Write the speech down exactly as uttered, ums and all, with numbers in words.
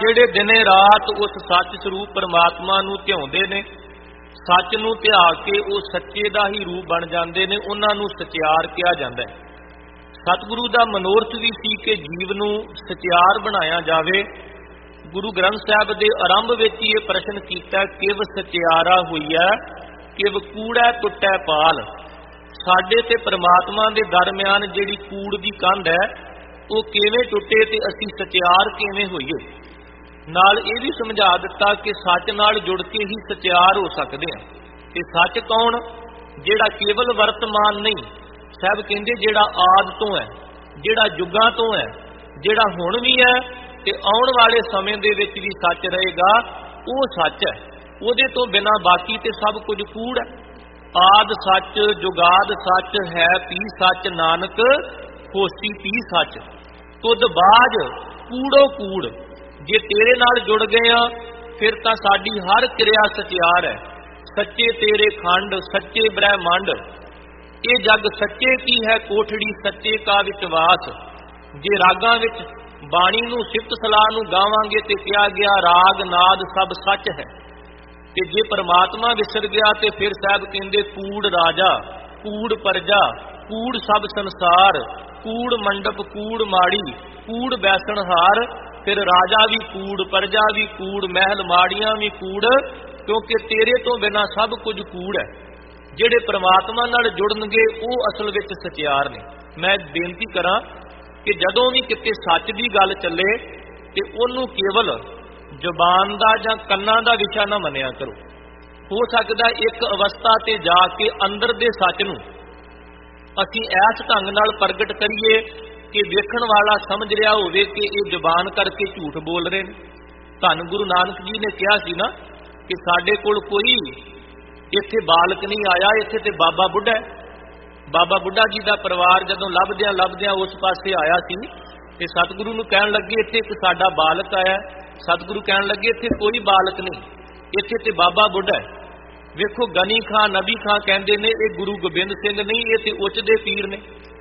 ਜਿਹੜੇ ਦਿਨੇ ਰਾਤ ਉਸ ਸੱਚ ਸਰੂਪ परमात्मा ਨੂੰ ਧਿਆਉਂਦੇ ਨੇ, सच नूं ध्या के वो सच्चे का ही रूप बन जाते हैं, उन्होंने सचियार कहा जाता है। सतगुरु का मनोरथ भी सी कि जीव नूं सचियार बनाया जाए। गुरु ग्रंथ साहब के आरंभ में ही ये प्रश्न किया, किव सचियारा हुई है, किव कूड़ा टुटै पाल। साडे ते परमात्मा के दरम्यान जिहड़ी कूड़ की कंध है वो किवें टुटे ते असीं सचियार किवें होईए। नाल ये भी समझा दिता कि सच नाल जुड़ के ही सचियार हो सकते हैं। ते सच कौन? जिहड़ा केवल वर्तमान नहीं, साहब कहंदे जिहड़ा आद तो है, जिहड़ा जुगां तो है, जिहड़ा हुण भी है ते आउण वाले समय दे विच भी सच रहेगा, वो सच है। उहदे तो बिना बाकी ते सब कुछ कूड़ है। आद सच, जुगाद सच है, पी सच, नानक होसी पी सच। तुद बाज कूड़ो कूड़। जे तेरे नाल जुड़ गए हाँ फिर तां साडी हर क्रिया सचियार है। सच्चे तेरे खंड, सच्चे ब्रह्मंड, ये जग सच्चे की है कोठड़ी, सच्चे का विश्वास। जे रागां विच बाणी नूं सिफत सलाह नूं गावांगे ते किया गया राग नाद सब सच है। ते जे परमात्मा विसर गया ते फिर साहब कहंदे कूड़ राजा, कूड़ प्रजा, कूड़ सब संसार, कूड़ मंडप, कूड़ माड़ी, कूड़ बैसणहार। फिर राजा भी कूड़, प्रजा भी कूड़, महल माड़ियां भी कूड़, क्योंकि तेरे तो बिना सब कुछ कूड़ है। जिहड़े परमात्मा नाल जुड़नगे वो असल विच सचियार ने। मैं बेनती करा कि जदों भी किते सच की गल चले ते उहनूं केवल जुबान दा जां कन्नां दा विषय ना मनिया करो। हो सकदा एक अवस्था ते जाके अंदर दे सच नूं असीं ऐस ढंग नाल प्रगट करिए कि वेखण वाला समझ रहा होवे कि ये जुबान करके झूठ बोल रहे हैं। धन गुरु नानक जी ने कहा सी ना कि साडे कोल कोई इत्थे बालक नहीं आया, इत्थे ते बाबा बुढ़ा है। बाबा बुढ़ा जी का परिवार जदों लभदियां लभदियां उस पासे आया सी ते सतगुरु नूं कहण लगे इत्थे एक साडा बालक आया। सतगुरु कहण लगे इत्थे कोई बालक नहीं, इत्थे ते बाबा बुढ़ा है। वेखो गनी खां नबी खां कहंदे ने ये गुरु गोबिंद सिंह नहीं, ये ते उच दे पीर ने।